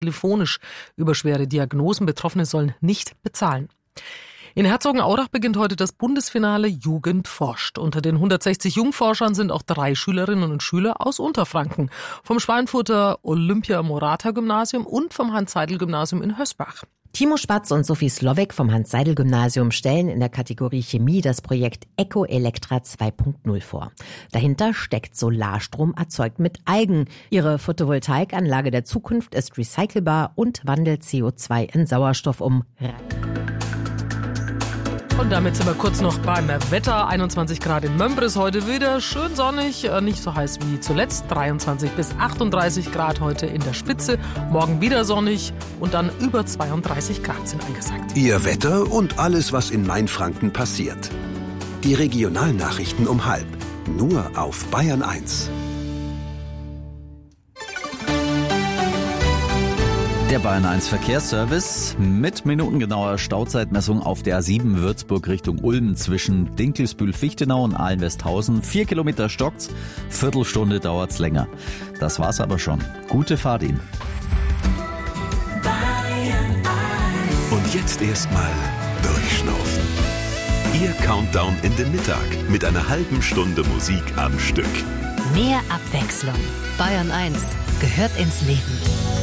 telefonisch über schwere Diagnosen. Betroffene sollen nicht bezahlen. In Herzogenaurach beginnt heute das Bundesfinale Jugend forscht. Unter den 160 Jungforschern sind auch 3 Schülerinnen und Schüler aus Unterfranken. Vom Schweinfurter Olympia-Morata-Gymnasium und vom Hans-Seidel-Gymnasium in Hösbach. Timo Spatz und Sophie Slowik vom Hans-Seidel-Gymnasium stellen in der Kategorie Chemie das Projekt Eco Electra 2.0 vor. Dahinter steckt Solarstrom erzeugt mit Algen. Ihre Photovoltaikanlage der Zukunft ist recycelbar und wandelt CO2 in Sauerstoff um. Und damit sind wir kurz noch beim Wetter. 21 Grad in Mömbris heute wieder. Schön sonnig, nicht so heiß wie zuletzt. 23 bis 38 Grad heute in der Spitze. Morgen wieder sonnig und dann über 32 Grad sind angesagt. Ihr Wetter und alles, was in Mainfranken passiert. Die Regionalnachrichten um 12:30. Nur auf Bayern 1. Der Bayern 1 Verkehrsservice mit minutengenauer Stauzeitmessung auf der A7 Würzburg Richtung Ulm zwischen Dinkelsbühl-Fichtenau und Ahlen-Westhausen. 4 Kilometer stockt's, Viertelstunde dauert's länger. Das war's aber schon. Gute Fahrt Ihnen. Und jetzt erstmal durchschnaufen. Ihr Countdown in den Mittag mit einer halben Stunde Musik am Stück. Mehr Abwechslung. Bayern 1 gehört ins Leben.